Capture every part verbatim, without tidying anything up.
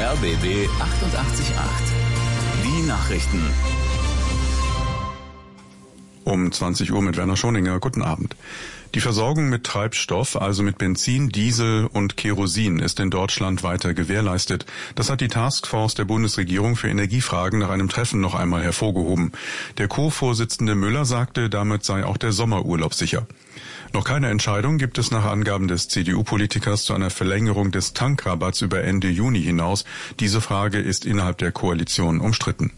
R B B achtundachtzig Komma acht. Die Nachrichten. Um zwanzig Uhr mit Werner Schoninger. Guten Abend. Die Versorgung mit Treibstoff, also mit Benzin, Diesel und Kerosin, ist in Deutschland weiter gewährleistet. Das hat die Taskforce der Bundesregierung für Energiefragen nach einem Treffen noch einmal hervorgehoben. Der Co-Vorsitzende Müller sagte, damit sei auch der Sommerurlaub sicher. Noch keine Entscheidung gibt es nach Angaben des C D U-Politikers zu einer Verlängerung des Tankrabatts über Ende Juni hinaus. Diese Frage ist innerhalb der Koalition umstritten.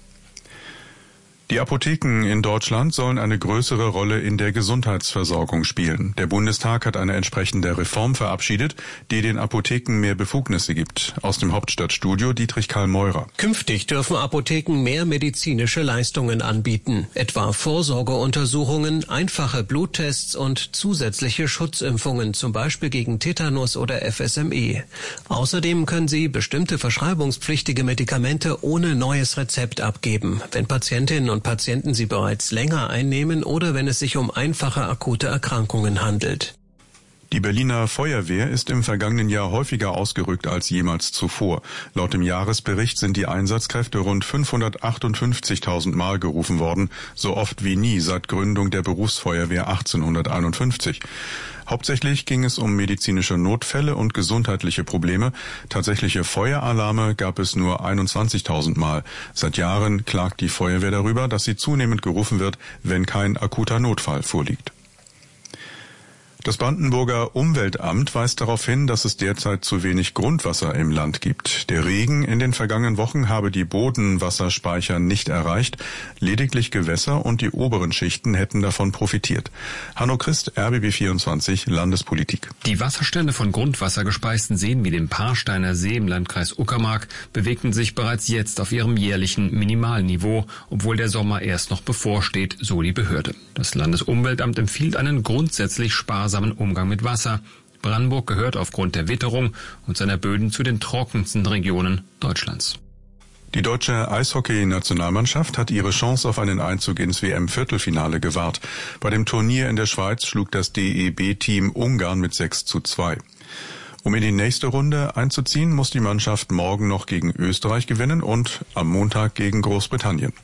Die Apotheken in Deutschland sollen eine größere Rolle in der Gesundheitsversorgung spielen. Der Bundestag hat eine entsprechende Reform verabschiedet, die den Apotheken mehr Befugnisse gibt. Aus dem Hauptstadtstudio Dietrich Karl Meurer. Künftig dürfen Apotheken mehr medizinische Leistungen anbieten, etwa Vorsorgeuntersuchungen, einfache Bluttests und zusätzliche Schutzimpfungen, zum Beispiel gegen Tetanus oder F S M E. Außerdem können sie bestimmte verschreibungspflichtige Medikamente ohne neues Rezept abgeben, wenn Patientinnen und Patienten sie bereits länger einnehmen oder wenn es sich um einfache akute Erkrankungen handelt. Die Berliner Feuerwehr ist im vergangenen Jahr häufiger ausgerückt als jemals zuvor. Laut dem Jahresbericht sind die Einsatzkräfte rund fünfhundertachtundfünfzigtausend Mal gerufen worden, so oft wie nie seit Gründung der Berufsfeuerwehr achtzehnhunderteinundfünfzig. Hauptsächlich ging es um medizinische Notfälle und gesundheitliche Probleme. Tatsächliche Feueralarme gab es nur einundzwanzigtausend Mal. Seit Jahren klagt die Feuerwehr darüber, dass sie zunehmend gerufen wird, wenn kein akuter Notfall vorliegt. Das Brandenburger Umweltamt weist darauf hin, dass es derzeit zu wenig Grundwasser im Land gibt. Der Regen in den vergangenen Wochen habe die Bodenwasserspeicher nicht erreicht. Lediglich Gewässer und die oberen Schichten hätten davon profitiert. Hanno Christ, R B B vierundzwanzig, Landespolitik. Die Wasserstände von grundwassergespeisten Seen wie dem Paarsteiner See im Landkreis Uckermark bewegten sich bereits jetzt auf ihrem jährlichen Minimalniveau, obwohl der Sommer erst noch bevorsteht, so die Behörde. Das Landesumweltamt empfiehlt einen grundsätzlich sparsamen Umgang mit Wasser. Brandenburg gehört aufgrund der Witterung und seiner Böden zu den trockensten Regionen Deutschlands. Die deutsche Eishockey-Nationalmannschaft hat ihre Chance auf einen Einzug ins W M-Viertelfinale gewahrt. Bei dem Turnier in der Schweiz schlug das D E B-Team Ungarn mit sechs zu zwei. Um in die nächste Runde einzuziehen, muss die Mannschaft morgen noch gegen Österreich gewinnen und am Montag gegen Großbritannien.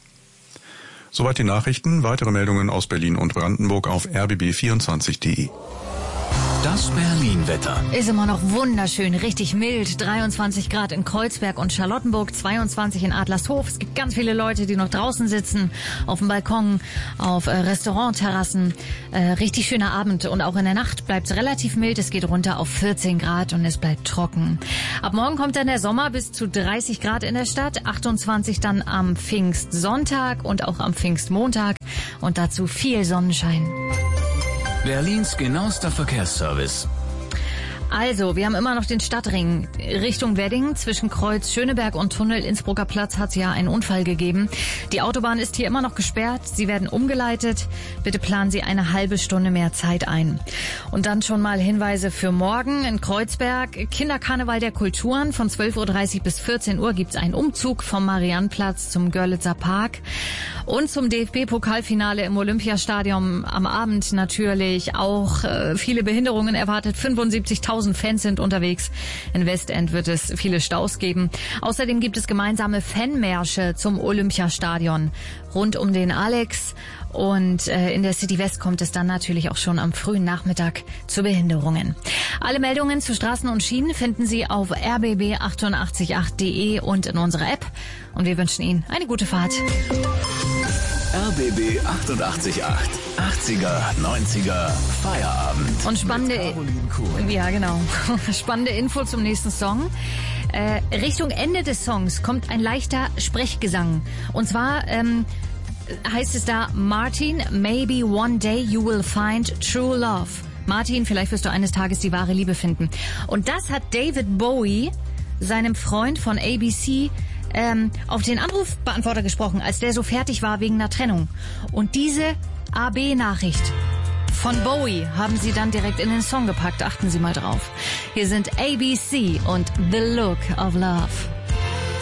Soweit die Nachrichten. Weitere Meldungen aus Berlin und Brandenburg auf r b b vierundzwanzig punkt de. Das Berlin-Wetter. Ist immer noch wunderschön, richtig mild. dreiundzwanzig Grad in Kreuzberg und Charlottenburg, zweiundzwanzig in Adlershof. Es gibt ganz viele Leute, die noch draußen sitzen, auf dem Balkon, auf äh, Restaurantterrassen. Äh, richtig schöner Abend und auch in der Nacht bleibt es relativ mild. Es geht runter auf vierzehn Grad und es bleibt trocken. Ab morgen kommt dann der Sommer bis zu dreißig Grad in der Stadt, achtundzwanzig dann am Pfingstsonntag und auch am Pfingstmontag und dazu viel Sonnenschein. Berlins genauester Verkehrsservice. Also, wir haben immer noch den Stadtring Richtung Wedding. Zwischen Kreuz Schöneberg und Tunnel Innsbrucker Platz hat es ja einen Unfall gegeben. Die Autobahn ist hier immer noch gesperrt. Sie werden umgeleitet. Bitte planen Sie eine halbe Stunde mehr Zeit ein. Und dann schon mal Hinweise für morgen in Kreuzberg. Kinderkarneval der Kulturen. Von zwölf Uhr dreißig bis vierzehn Uhr gibt es einen Umzug vom Mariannplatz zum Görlitzer Park. Und zum D F B-Pokalfinale im Olympiastadion am Abend natürlich auch äh, viele Behinderungen erwartet. fünfundsiebzigtausend Fans sind unterwegs. In Westend wird es viele Staus geben. Außerdem gibt es gemeinsame Fanmärsche zum Olympiastadion rund um den Alex. Und äh, in der City West kommt es dann natürlich auch schon am frühen Nachmittag zu Behinderungen. Alle Meldungen zu Straßen und Schienen finden Sie auf r b b achtundachtzig punkt acht punkt de und in unserer App. Und wir wünschen Ihnen eine gute Fahrt. R B B achtundachtzig Komma acht. achtziger, neunziger, Feierabend. Und spannende, ja genau, spannende Info zum nächsten Song. Äh, Richtung Ende des Songs kommt ein leichter Sprechgesang. Und zwar ähm, heißt es da, Martin, maybe one day you will find true love. Martin, vielleicht wirst du eines Tages die wahre Liebe finden. Und das hat David Bowie seinem Freund von A B C ähm, auf den Anrufbeantworter gesprochen, als der so fertig war wegen einer Trennung. Und diese A B-Nachricht von Bowie haben sie dann direkt in den Song gepackt. Achten Sie mal drauf. Hier sind A B C und The Look of Love.